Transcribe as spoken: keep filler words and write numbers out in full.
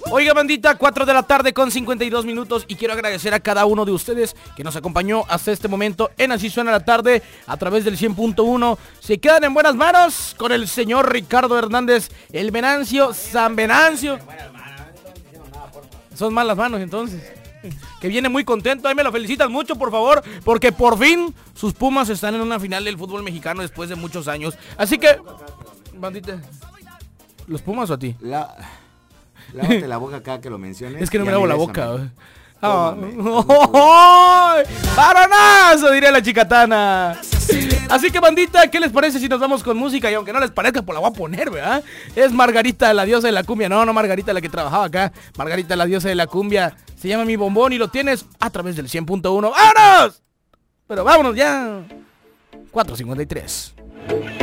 Oiga, bandita, cuatro de la tarde con cincuenta y dos minutos y quiero agradecer a cada uno de ustedes que nos acompañó hasta este momento en Así Suena la Tarde a través del cien punto uno. Se quedan en buenas manos con el señor Ricardo Hernández, el Venancio, San Venancio. Son malas manos entonces. Que viene muy contento, ahí me lo felicitan mucho, por favor, porque por fin sus Pumas están en una final del fútbol mexicano después de muchos años. Así que, bandita, ¿los Pumas o a ti? La... Lávate la boca cada que lo menciones. Es que no me lavo la boca. Oh. ¡Oh! ¡Paronazo! Diría la chicatana. Así que, bandita, ¿qué les parece si nos vamos con música? Y aunque no les parezca, pues la voy a poner, ¿verdad? Es Margarita, la diosa de la cumbia. No, no Margarita, la que trabajaba acá. Margarita, la diosa de la cumbia. Se llama Mi Bombón y lo tienes a través del cien punto uno. ¡Vámonos! Pero vámonos ya. cuatro cincuenta y tres.